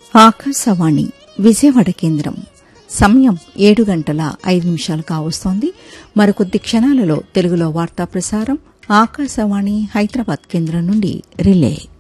ఆకాశవాణి విజయవాడ కేంద్రం. సమయం 7:05 కావస్తోంది. మరికొద్ది క్షణాలలో తెలుగులో వార్తా ప్రసారం ఆకాశవాణి హైదరాబాద్ కేంద్రం నుండి రిలే.